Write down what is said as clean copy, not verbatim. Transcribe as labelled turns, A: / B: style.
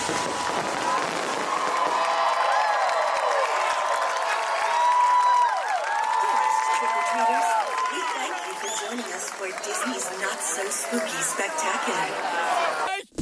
A: Trick-or-treaters, we thank you for joining us for Disney's Not So Spooky Spectacular.